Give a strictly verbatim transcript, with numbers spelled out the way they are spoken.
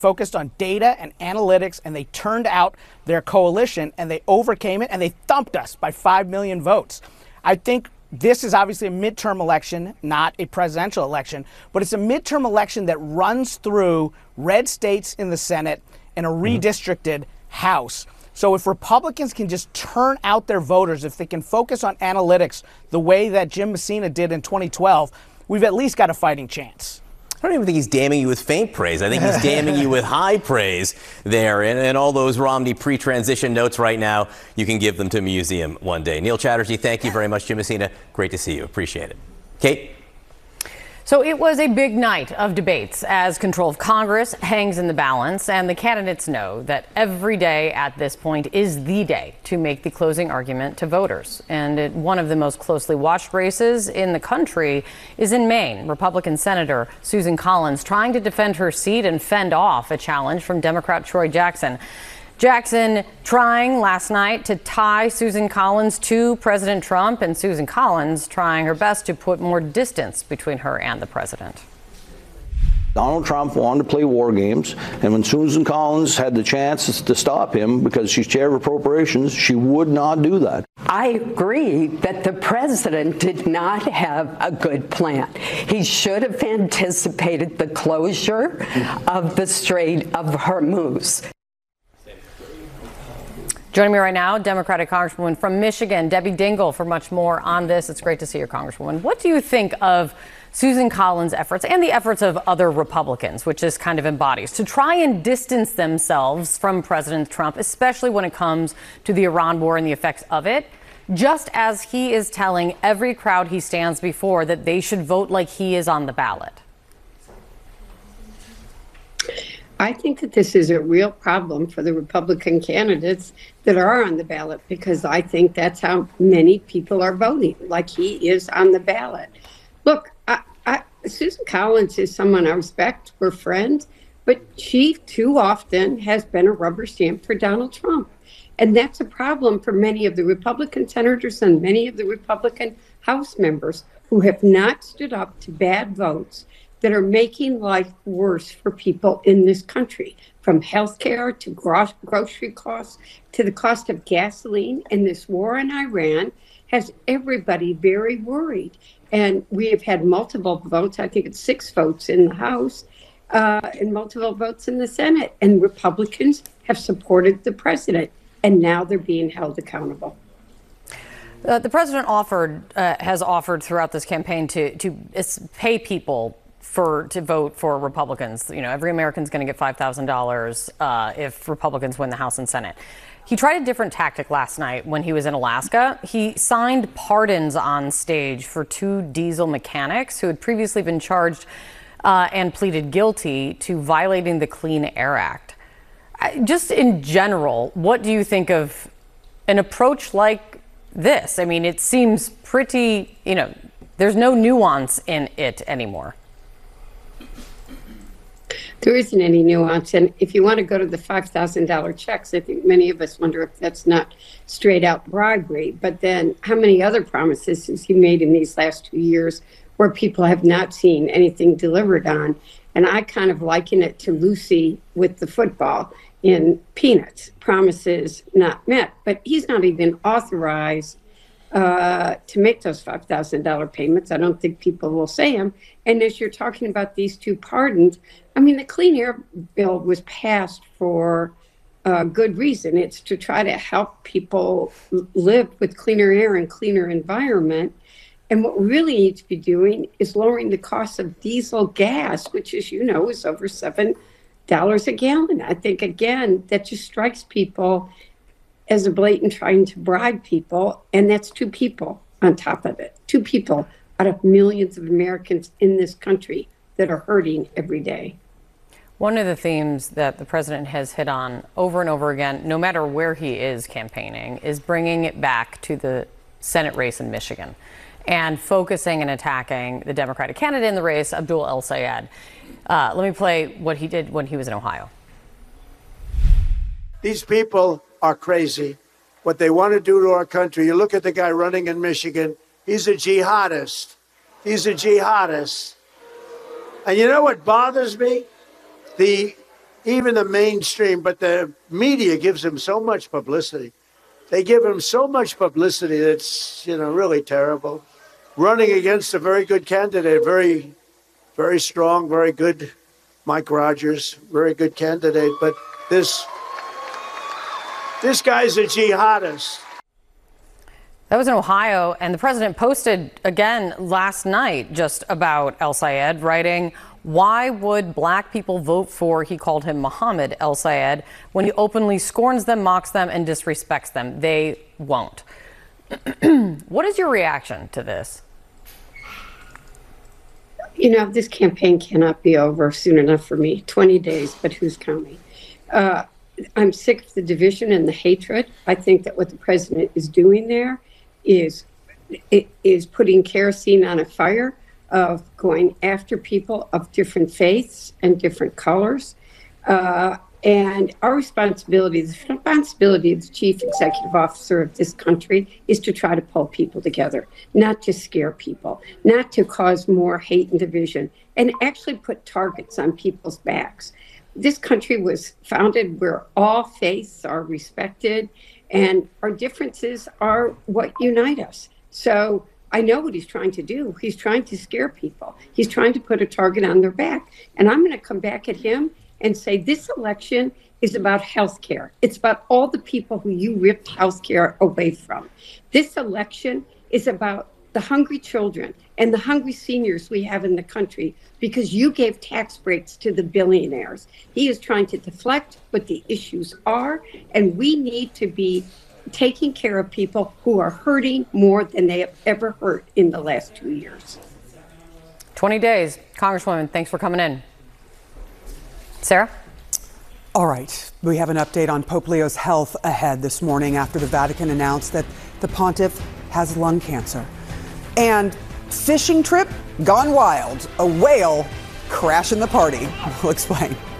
focused on data and analytics, and they turned out their coalition, and they overcame it, and they thumped us by five million votes. I think this is obviously a midterm election, not a presidential election, but it's a midterm election that runs through red states in the Senate and a redistricted House. So if Republicans can just turn out their voters, if they can focus on analytics the way that Jim Messina did in twenty twelve, we've at least got a fighting chance. I don't even think he's damning you with faint praise. I think he's damning you with high praise there. And, and all those Romney pre-transition notes right now, you can give them to a museum one day. Neil Chatterjee, thank you very much. Jim Messina, great to see you. Appreciate it. Kate? So it was a big night of debates as control of Congress hangs in the balance, and the candidates know that every day at this point is the day to make the closing argument to voters. And it, one of the most closely watched races in the country is in Maine. Republican Senator Susan Collins trying to defend her seat and fend off a challenge from Democrat Troy Jackson. Jackson trying last night to tie Susan Collins to President Trump, and Susan Collins trying her best to put more distance between her and the president. Donald Trump wanted to play war games, and when Susan Collins had the chance to stop him because she's chair of appropriations, she would not do that. I agree that the president did not have a good plan. He should have anticipated the closure of the Strait of Hormuz. Joining me right now, Democratic Congresswoman from Michigan, Debbie Dingell, for much more on this. It's great to see you, Congresswoman. What do you think of Susan Collins' efforts and the efforts of other Republicans, which this kind of embodies, to try and distance themselves from President Trump, especially when it comes to the Iran war and the effects of it, just as he is telling every crowd he stands before that they should vote like he is on the ballot? I think that this is a real problem for the Republican candidates that are on the ballot, because I think that's how many people are voting, like he is on the ballot. Look, I, I, Susan Collins is someone I respect. We're friends, but she too often has been a rubber stamp for Donald Trump. And that's a problem for many of the Republican senators and many of the Republican House members who have not stood up to bad votes that are making life worse for people in this country, from health care to gro- grocery costs to the cost of gasoline. And this war in Iran has everybody very worried. And we have had multiple votes. I think it's six votes in the House uh, and multiple votes in the Senate. And Republicans have supported the president. And now they're being held accountable. Uh, the president offered, uh, has offered throughout this campaign to, to pay people for to vote for Republicans. You know, every American's going to get five thousand dollars uh, if Republicans win the House and Senate. He tried a different tactic last night when he was in Alaska. He signed pardons on stage for two diesel mechanics who had previously been charged uh, and pleaded guilty to violating the Clean Air Act. Just in general, what do you think of an approach like this? I mean, it seems pretty, you know, there's no nuance in it anymore. There isn't any nuance. And if you want to go to the five thousand dollars checks, I think many of us wonder if that's not straight out bribery. But then how many other promises has he made in these last two years where people have not seen anything delivered on? And I kind of liken it to Lucy with the football in Peanuts, promises not met. But he's not even authorized uh, to make those five thousand dollars payments. I don't think people will say them. And as you're talking about these two pardons, I mean, the Clean Air Bill was passed for a good reason. It's to try to help people live with cleaner air and cleaner environment. And what we really need to be doing is lowering the cost of diesel gas, which, as you know, is over seven dollars a gallon. I think, again, that just strikes people as a blatant trying to bribe people. And that's two people on top of it, two people out of millions of Americans in this country that are hurting every day. One of the themes that the president has hit on over and over again, no matter where he is campaigning, is bringing it back to the Senate race in Michigan and focusing and attacking the Democratic candidate in the race, Abdul El-Sayed. Uh, let me play what he did when he was in Ohio. These people are crazy. What they want to do to our country. You look at the guy running in Michigan. He's a jihadist. He's a jihadist. And you know what bothers me? The even the mainstream, but the media gives him so much publicity. They give him so much publicity that's, you know, really terrible. Running against a very good candidate, very, very strong, very good, Mike Rogers, very good candidate. But this, this guy's a jihadist. That was in Ohio, and the president posted again last night just about El-Sayed, writing, "Why would black people vote for," he called him Mohammed El-Sayed, "when he openly scorns them, mocks them, and disrespects them? They won't." What is your reaction to this? You know, this campaign cannot be over soon enough for me. twenty days, but who's counting? Uh, I'm sick of the division and the hatred. I think that what the president is doing there is is putting kerosene on a fire, of going after people of different faiths and different colors. Uh, and our responsibility, the responsibility of the chief executive officer of this country, is to try to pull people together, not to scare people, not to cause more hate and division, and actually put targets on people's backs. This country was founded where all faiths are respected, and our differences are what unite us. So I know what he's trying to do. He's trying to scare people. He's trying to put a target on their back. And I'm going to come back at him and say this election is about health care. It's about all the people who you ripped health care away from. This election is about the hungry children and the hungry seniors we have in the country because you gave tax breaks to the billionaires. He is trying to deflect what the issues are, and we need to be taking care of people who are hurting more than they have ever hurt in the last two years. twenty days. Congresswoman, thanks for coming in. Sarah? All right. We have an update on Pope Leo's health ahead this morning after the Vatican announced that the pontiff has lung cancer. And fishing trip gone wild. A whale crashing the party. We'll explain.